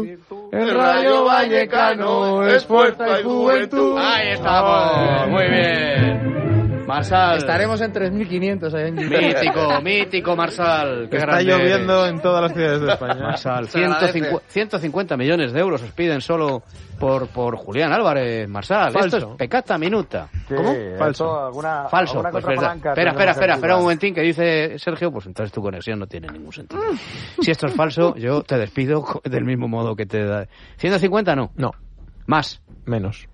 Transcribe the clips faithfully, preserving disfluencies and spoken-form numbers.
virtud. El Rayo Vallecano es fuerza y juventud. Ahí estamos, muy bien. Marsal. Estaremos en tres mil quinientos ahí en Mítico, mítico Marsal. Qué Está grande lloviendo eres. en todas las ciudades de España. Marsal, ciento cincuenta millones de euros os piden solo por, por Julián Álvarez, Marsal. Falso. Esto es pecata minuta. Sí, ¿Cómo? Falso. Alguna, Falso. alguna Pues cosa verdad. blanca Espera, tenemos espera, espera, aquí, espera un vale. momentín que dice Sergio, pues entonces tu conexión no tiene ningún sentido. Si esto es falso, yo te despido del mismo modo que te da. ¿ciento cincuenta no? No, Más. menos.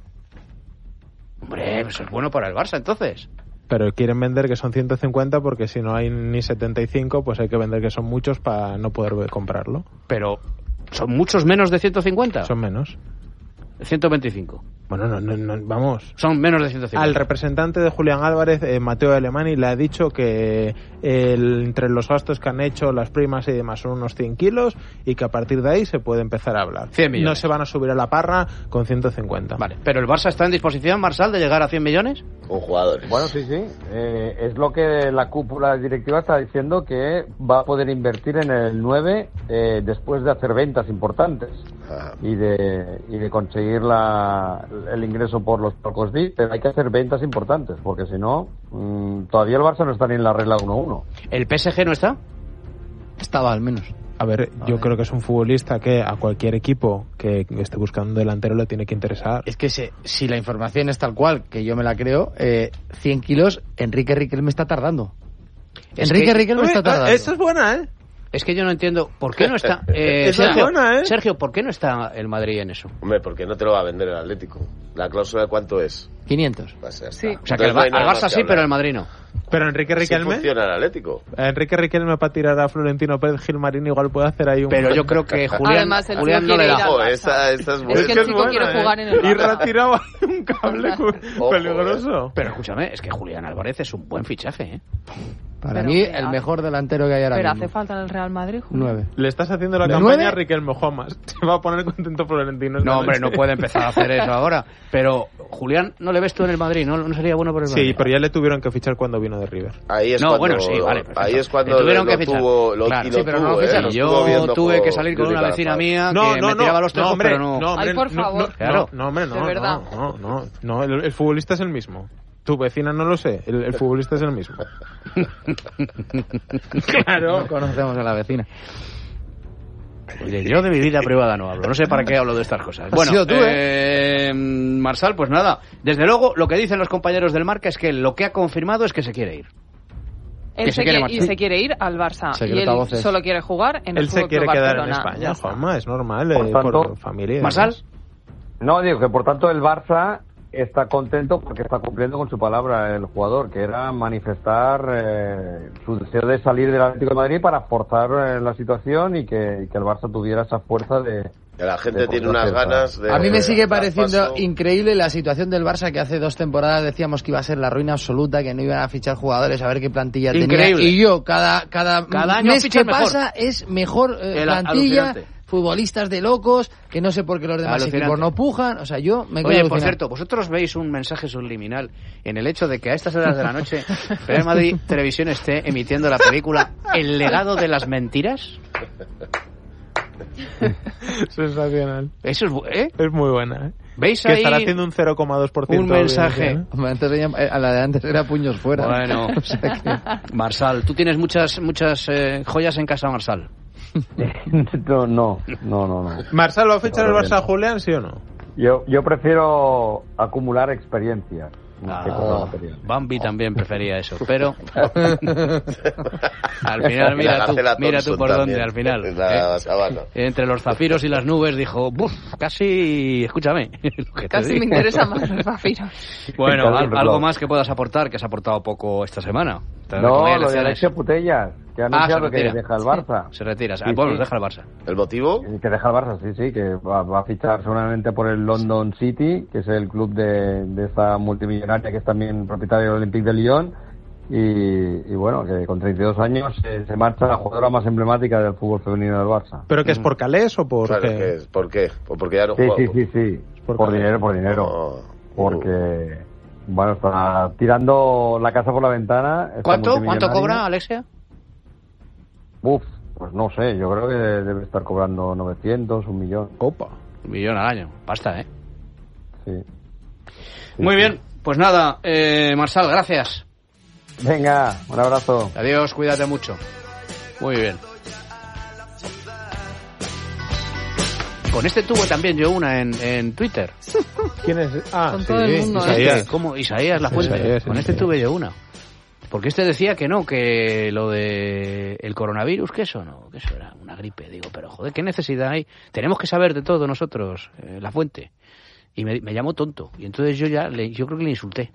Hombre, eso es bueno para el Barça entonces. Pero quieren vender que son ciento cincuenta porque si no hay ni setenta y cinco, pues hay que vender que son muchos para no poder comprarlo. Pero son muchos menos de ciento cincuenta. Son menos. ciento veinticinco. Bueno, no, no, no, vamos. Son menos de ciento cincuenta. Al representante de Julián Álvarez, eh, Mateo Alemani, le ha dicho que el, entre los gastos que han hecho, las primas y demás, son unos cien kilos y que a partir de ahí se puede empezar a hablar. cien millones. No se van a subir a la parra con ciento cincuenta. Vale, pero el Barça está en disposición, Marsal, de llegar a cien millones. Con jugadores. Bueno, sí, sí. Eh, es lo que la cúpula directiva está diciendo, que va a poder invertir en el nueve eh, después de hacer ventas importantes Ajá. y de y de conseguir la, el ingreso por los pocos días, pero hay que hacer ventas importantes, porque si no, mmm, todavía el Barça no está ni en la regla uno uno. ¿El P S G no está? Estaba al menos. A ver, A yo ver. creo que es un futbolista que a cualquier equipo que esté buscando un delantero le tiene que interesar. Es que se, si la información es tal cual, que yo me la creo, eh, cien kilos, Enrique Riquelme está tardando. Es Enrique que- Riquelme Uy, está ah, tardando. esa es buena, ¿eh? Es que yo no entiendo por qué no está. Eh, Esa es Sergio, buena, ¿eh? Sergio, ¿por qué no está el Madrid en eso? Hombre, porque no te lo va a vender el Atlético. ¿La cláusula de cuánto es? quinientos. Pues ya Sí. está. O sea, que el, Entonces no hay Ba- al nada más Barça que sí, hablar. pero el Madrid no. Pero Enrique Así Riquelme, funciona el Atlético. Enrique Riquelme para tirar a Florentino Pérez Gilmarín igual puede hacer ahí un... Pero yo creo que Julián, Además, el Julián tío no le quiere da. ir al Ojo, Barça. esa, esa es buena. Es que el chico quiere jugar en el Y Barça. retiraba un cable Ojo, peligroso. Pero escúchame, es que Julián Álvarez es un buen fichaje, ¿eh? Para Pero mí, que el hace- mejor delantero que hay ahora Pero mismo. hace falta en el Real Madrid, Julio. Nueve. Le estás haciendo la ¿De campaña nueve? a Riquelme Jomas. Se va a poner contento Florentino. esta No, hombre, noche. no puede empezar a hacer eso ahora. Pero Julián, ¿no le ves tú en el Madrid? ¿No, no sería bueno por el Madrid? Sí, pero ya le tuvieron que fichar cuando vino de River. Ahí es No, cuando, bueno, sí, vale, perfecto. ahí es cuando Le tuvieron lo, que fichar. tuvo, lo, Claro, y sí, lo pero no tuvo, lo ¿eh? ficharon. Lo estuvo Yo viendo tuve con que salir con Jordi una vecina Calafat. mía No, que no, me no, tiraba los no, tejos, hombre, pero no... no, hombre, Ay, por no, favor. no, Claro. no, hombre, no, De verdad. no, no, no, no, el, el futbolista es el mismo. Tu vecina no lo sé, el, el futbolista es el mismo. Claro. No conocemos a la vecina. Oye, yo de mi vida privada no hablo, no sé para qué hablo de estas cosas. Bueno, sido tú, eh, Marsal, pues nada, desde luego lo que dicen los compañeros del Marca es que lo que ha confirmado es que se quiere ir. Él Que se se quiere quiere, y marchar. se quiere ir al Barça. Y él Secretavoces. solo quiere jugar en el Él se Fútbol quiere Club quedar en Barcelona. Ya España, está. Juanma, es normal, Por eh, tanto- por familia. y ¿Marsal? demás. No, digo que por tanto el Barça está contento porque está cumpliendo con su palabra el jugador, que era manifestar eh, su deseo de salir del Atlético de Madrid para forzar eh, la situación y que, y que el Barça tuviera esa fuerza de... Que la gente de tiene poder unas hacer ganas de... A mí me sigue dar pareciendo paso. increíble la situación del Barça, que hace dos temporadas decíamos que iba a ser la ruina absoluta, que no iban a fichar jugadores, a ver qué plantilla Increíble. tenía. Y yo, cada, cada, Cada año mes fichas que mejor. pasa es mejor eh, El plantilla, alucinante. futbolistas de locos, que no sé por qué los demás Alucinante. equipos no pujan. O sea, yo me quedo Oye, por alucinado. cierto, vosotros veis un mensaje subliminal en el hecho de que a estas horas de la noche Real Madrid Televisión esté emitiendo la película El legado de las mentiras. Sensacional. Eso es, bu- ¿eh? Es muy buena, ¿eh? ¿Veis Que ahí estará haciendo un cero coma dos por ciento. un de mensaje? audiencia, Hombre, antes de llam- eh, a la de antes era puños fuera. Bueno, O sea que- Marsal, tú tienes muchas muchas eh, joyas en casa, Marsal. no, no, no, no, no. ¿eh? ¿Marsal va a fichar el Ahora Barça bien. a Julián, sí o no? Yo, yo prefiero acumular experiencia. Ah, que cosa material. Bambi también prefería eso, pero al final mira La tú, Gacela mira tú Thompson por también, dónde al final. La ¿eh? sabana. Entre los zafiros y las nubes dijo, "Buf, casi, escúchame, lo que te Casi digo". me interesan más los zafiros. Bueno, Casi al- siempre algo claro. más que puedas aportar, que has aportado poco esta semana. Te No, voy a lo de decir Alexia eso. Putellas, que ha Ah, se anunciado que retira. deja el Barça. Se retira, ah, Sí, bueno, sí. deja el Barça. ¿El motivo? Que deja el Barça, sí, sí, que va, va a fichar seguramente por el London City, que es el club de, de esta multimillonaria que es también propietario del Olympique de Lyon. Y, y bueno, que con treinta y dos años se, se marcha la jugadora más emblemática del fútbol femenino del Barça. ¿Pero que es por Calés o por Claro, qué? ¿qué es? ¿Por qué? Pues porque ya no Sí, juega. sí, sí, sí, Por por qué? dinero, por dinero. No. Porque, bueno, está tirando la casa por la ventana. esta ¿Cuánto? ¿Cuánto multimillonaria. cobra Alexia? Uf, pues no sé, yo creo que debe estar cobrando novecientos, un millón. Opa. Un millón al año. Pasta, ¿eh? Sí. Sí, Muy sí. bien. Pues nada, eh, Marsal, gracias. Venga, un abrazo. Adiós, cuídate mucho. Muy bien. Con este tuve también yo una en, en Twitter. ¿Quién es? Ah, Con sí, todo el mundo, ¿eh? Isaías. ¿Cómo? Isaías La Fuente. Isaías, Con este Isaías. tuve yo una. Porque este decía que no, que lo de el coronavirus, que eso no, que eso era una gripe. Digo, pero joder, ¿qué necesidad hay? Tenemos que saber de todo nosotros, eh, La Fuente. Y me, me llamó tonto. Y entonces yo ya, le, yo creo que le insulté.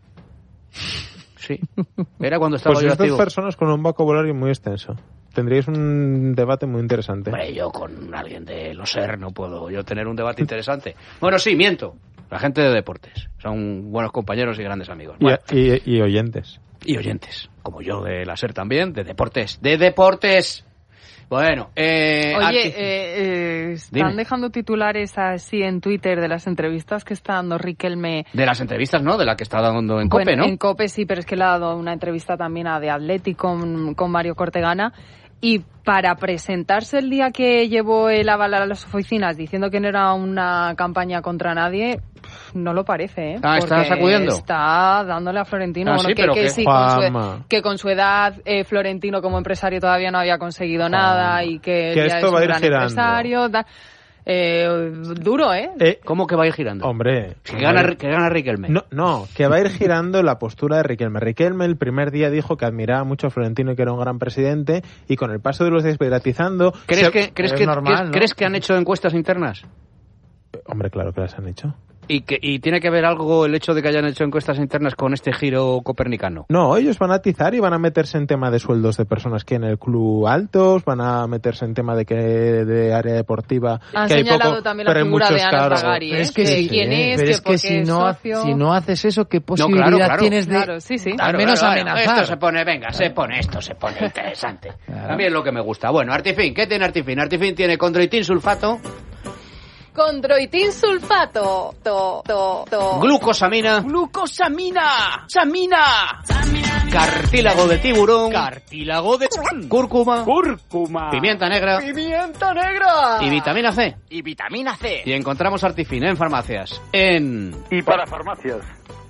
Sí. Era cuando estaba Pues yo sois dos activo. personas con un vocabulario muy extenso. Tendríais un debate muy interesante. Hombre, yo con alguien de los SER no puedo yo tener un debate interesante. Bueno, sí, miento. La gente de deportes. Son buenos compañeros y grandes amigos. Y, Bueno, y- y oyentes. y oyentes. Como yo de la SER también, de deportes. ¡De deportes! Bueno, eh... Oye, Arti- eh, eh, están Dime. dejando titulares así en Twitter de las entrevistas que está dando Riquelme. De las entrevistas, ¿no? De la que está dando en COPE, Bueno, ¿no? en COPE sí, pero es que le ha dado una entrevista también a de Athletic con, con Mario Cortegana. Y para presentarse el día que llevó el aval a las oficinas diciendo que no era una campaña contra nadie, no lo parece, ¿eh? Ah, ¿está Porque sacudiendo? Está dándole a Florentino. Ah, bueno, sí, que, pero que ¿qué? sí, con Juanma. su, que con su edad eh, Florentino como empresario todavía no había conseguido nada y que, Que ya esto es va a un ir gran girando. empresario. da- eh, duro, ¿eh? Eh, ¿Cómo que va a ir girando? hombre. que, gana, que gana Riquelme. No, no, que va a ir girando la postura de Riquelme. Riquelme el primer día dijo que admiraba mucho a Florentino y que era un gran presidente, y con el paso de los días va privatizando. ¿Crees, se- que, crees, es que, normal, que- ¿no? ¿Crees que han hecho encuestas internas? Hombre, claro que las han hecho. ¿Y, que, ¿Y tiene que ver algo el hecho de que hayan hecho encuestas internas con este giro copernicano? No, ellos van a atizar y van a meterse en tema de sueldos de personas que en el club altos, van a meterse en tema de que de área deportiva. Han que hay señalado poco, también la pero hay figura muchos de Ana cargos. Zagari, ¿eh? Pero es que De sí, quién es, pero que es que porque si es no, ha- socio. si no haces eso, ¿qué claro, posibilidad claro. tienes de Claro, sí, sí. al menos Claro, amenazar? Esto se pone, venga, se pone, esto se pone interesante. Claro. A mí es lo que me gusta. Bueno, Artifin, ¿qué tiene Artifin? Artifin tiene condroitin sulfato, Condroitin sulfato. To, to, to. glucosamina, ¡Glucosamina! ¡Samina! cartílago de tiburón, Cartílago de cúrcuma, cúrcuma. pimienta negra ¡Pimienta negra! y vitamina C. Y vitamina C. Y encontramos Artifin en farmacias, en... Y para farmacias.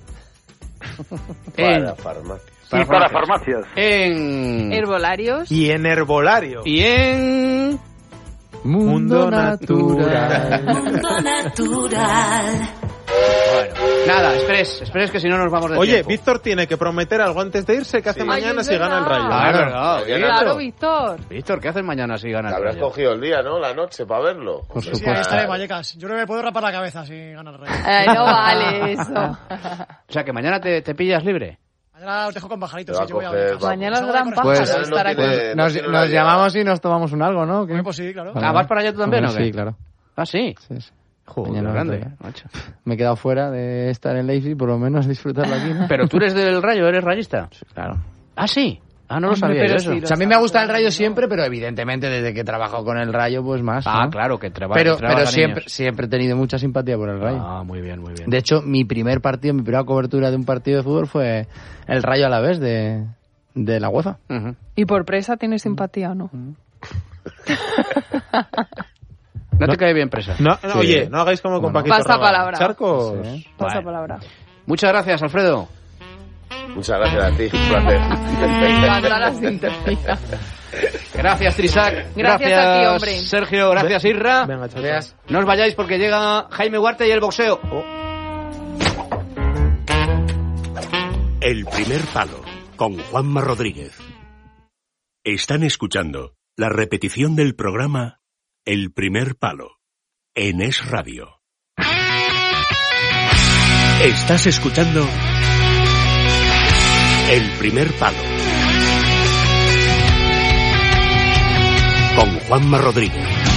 en Para farmacia. Y para farmacias. en... Herbolarios. Y en herbolario. y en... Mundo natural. Mundo natural. Bueno, nada, esperes, esperes que si no nos vamos de Oye, tiempo. Víctor tiene que prometer algo antes de irse que hace Sí. mañana Ay, si es gana el verdad. Rayo. Ah, es verdad. Bien, Claro, Víctor. Víctor, ¿qué haces mañana si gana Te el habrás Rayo? cogido el día, ¿no? La noche para verlo. Por Sí, supuesto. Sí, ahí estaré, Vallecas. Yo creo que me puedo rapar la cabeza si gana el Rey. Ay, no vale eso. O sea, que mañana te, te pillas libre. Mañana os dejo con pajaritos, Te va sí, yo voy a a coger, Vallecas. vamos. Mañana es Eso gran de paja Pues- correr. de estar aquí. Eh, no Nos, tiene nos una llamamos y nos tomamos un algo, ¿no? ¿Qué? Hombre, pues sí, claro. Vale. Ah, ¿vas para allá tú también Hombre, o qué? Sí, claro. Ah, sí. Sí, sí. Joder, Mañana grande, no te- eh, macho. Me he quedado fuera de estar en Leipzig, por lo menos disfrutarlo aquí, ¿no? Pero tú eres del Rayo, eres rayista. Claro. Ah, sí. Ah, no lo Hombre, sabía pero yo eso. sí, O sea, a mí me ha gustado el Rayo siempre, pero evidentemente desde que trabajo con el Rayo, pues más. Ah, ¿no? claro, que traba- Pero, trabajas pero a siempre, niños. siempre he tenido mucha simpatía por el Rayo. Ah, muy bien, muy bien. De hecho, mi primer partido, mi primera cobertura de un partido de fútbol fue el Rayo Alavés de, de la UEFA. Ujú. ¿Y por presa tienes simpatía o no? ¿No te cae bien presa? No, no, Sí. Oye, no hagáis como con Bueno. Paquito Pasa Rabanne. palabra. Charcos. Sí. Pasa Vale. palabra. Muchas gracias, Alfredo. Muchas gracias a ti, un placer. Me encanta la sintonía. Gracias, Trisac. Gracias a ti, hombre. Sergio, gracias, Irra. Venga, chicos. No os vayáis porque llega Jaime Huarte y el boxeo. El primer palo, con Juanma Rodríguez. Están escuchando la repetición del programa El primer palo, en Es Radio. Estás escuchando El primer palo, con Juanma Rodríguez.